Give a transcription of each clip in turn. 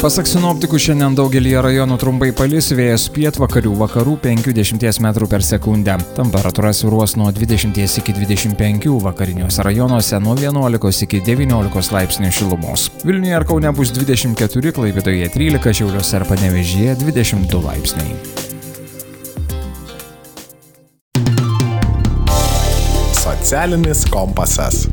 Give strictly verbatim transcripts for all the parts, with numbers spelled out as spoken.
Pasak sinoptikų, šiandien daugelį rajonų trumpai palis, vėjas pietvakarių vakarų penki dešimties metrų per sekundę. Temperatūra svyruos nuo dvidešimties iki dvidešimt penkių, vakariniuose rajonuose nuo vienuolikos iki devyniolikos laipsnių šilumos. Vilniuje ir Kaune bus dvidešimt keturi, Klaipėdoje trylika, Šiauliuose ir Panevėžyje dvidešimt du laipsniai. Socialinis kompasas.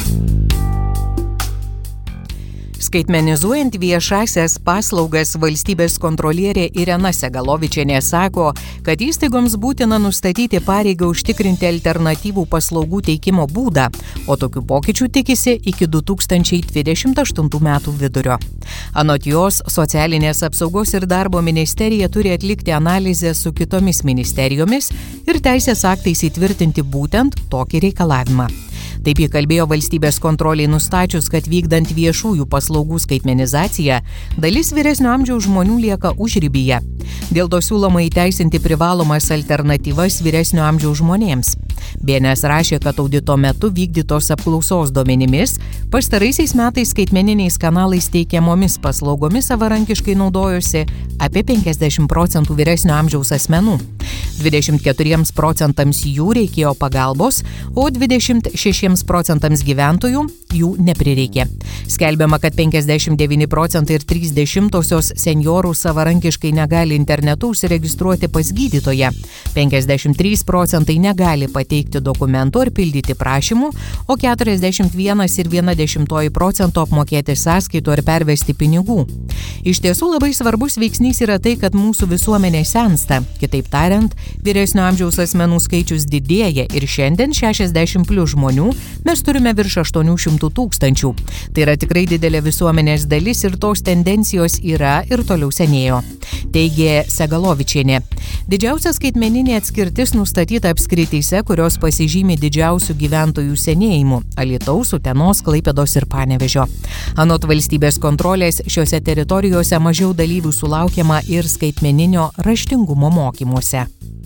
Skaitmenizuojant viešasias paslaugas, valstybės kontrolierė Irena Segalovičienė sako, kad įstaigoms būtina nustatyti pareigą užtikrinti alternatyvų paslaugų teikimo būdą, o tokių pokyčių tikisi iki du tūkstančiai dvidešimt aštuntų metų vidurio. Anot jos, socialinės apsaugos ir darbo ministerija turi atlikti analizę su kitomis ministerijomis ir teisės aktais įtvirtinti būtent tokį reikalavimą. Taip ji kalbėjo valstybės kontroliai nustačius, kad vykdant viešųjų paslaugų skaitmenizaciją, dalis vyresnio amžiaus žmonių lieka užribyje. Dėl to siūloma įteisinti privalomas alternatyvas vyresnio amžiaus žmonėms. B N S rašė, kad audito metu vykdytos apklausos duomenimis pastaraisiais metais skaitmeniniais kanalais teikiamomis paslaugomis savarankiškai naudojosi apie penkiasdešimt procentų vyresnio amžiaus asmenų. dvidešimt keturiems procentams jų reikėjo pagalbos, o dvidešimt šešiems procentams gyventojų jų neprireikė. Skelbiama, kad penkiasdešimt devyni procentai ir trys dešimtosios senjorų savarankiškai negali internetu užsiregistruoti pas gydytoją. penkiasdešimt trys procentai negali pateikti dokumentų ar pildyti prašymų, o keturiasdešimt vienas ir viena dešimtoji procento apmokėti sąskaitų ar pervesti pinigų. Iš tiesų labai svarbus veiksnys yra tai, kad mūsų visuomenė sensta. Kitaip tariant, vyresnio amžiaus asmenų skaičius didėja ir šiandien šešiasdešimt plius žmonių mes turime virš aštuonių šimtų tūkstančių. Tai yra tikrai didelė visuomenės dalis ir tos tendencijos yra ir toliau senėjo, teigė Segalovičienė. Didžiausia skaitmeninė atskirtis nustatyta apskrityse, kurios pasižymi didžiausių gyventojų senėjimu – Alytaus, Utenos, Klaipėdos ir Panevėžio. Anot valstybės kontrolės, šiuose teritorijose mažiau dalyvių sulaukiama ir skaitmeninio raštingumo mokymuose.